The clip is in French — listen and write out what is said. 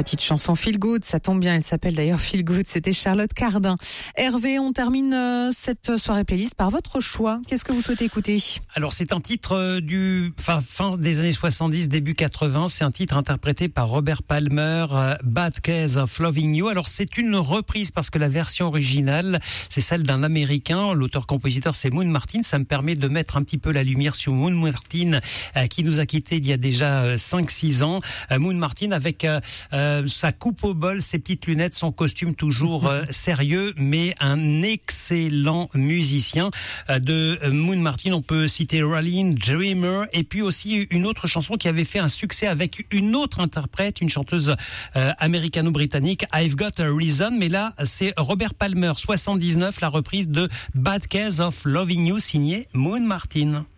Petite chanson Feel Good, ça tombe bien, elle s'appelle d'ailleurs Feel Good, c'était Charlotte Cardin. Hervé, on termine cette soirée playlist par votre choix. Qu'est-ce que vous souhaitez écouter ? Alors c'est un titre du fin des années 70, début 80, c'est un titre interprété par Robert Palmer, Bad Case of Loving You. Alors c'est une reprise parce que la version originale, c'est celle d'un Américain, l'auteur-compositeur c'est Moon Martin. Ça me permet de mettre un petit peu la lumière sur Moon Martin qui nous a quittés il y a déjà 5-6 ans. Moon Martin avec sa coupe au bol, ses petites lunettes, son costume toujours sérieux, mais un excellent musicien. De Moon Martin, on peut citer Rolling, Dreamer, et puis aussi une autre chanson qui avait fait un succès avec une autre interprète, une chanteuse américano-britannique, I've Got a Reason, mais là c'est Robert Palmer, 79, la reprise de Bad Case of Loving You, signé Moon Martin.